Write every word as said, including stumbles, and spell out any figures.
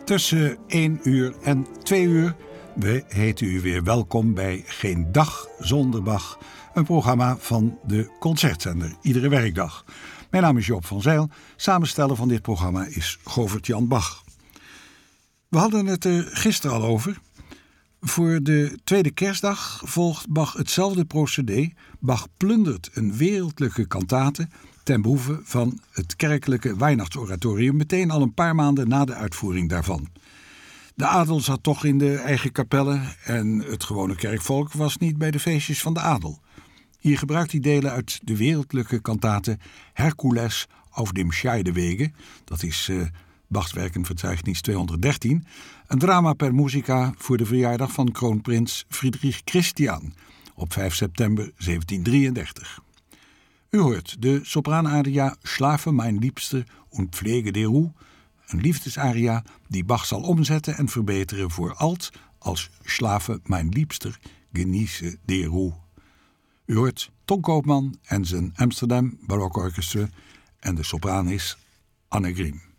tussen één uur en twee uur. We heten u weer welkom bij Geen Dag Zonder Bach, een programma van de Concertzender, iedere werkdag. Mijn naam is Joop van Zijl, samensteller van dit programma is Govert-Jan Bach. We hadden het er gisteren al over. Voor de tweede kerstdag volgt Bach hetzelfde procedé. Bach plundert een wereldlijke kantate ten behoeve van het kerkelijke Weihnachtsoratorium, meteen al een paar maanden na de uitvoering daarvan. De adel zat toch in de eigen kapellen en het gewone kerkvolk was niet bij de feestjes van de adel. Hier gebruikt hij delen uit de wereldlijke kantate Hercules auf dem Scheidewege, dat is uh, Bachs werkenverzeichnis tweehonderddertien, een drama per musica voor de verjaardag van kroonprins Friedrich Christian op vijf september zeventiendrieëndertig. U hoort de sopraanaria Schlafe mein Liebster und Pflege der Ruhe, een liefdesaria die Bach zal omzetten en verbeteren voor alt als Schlafe mein Liebster, genieße der Ruhe. U hoort Ton Koopman en zijn Amsterdam Baroque Orchestra en de sopraan is Anne Griem.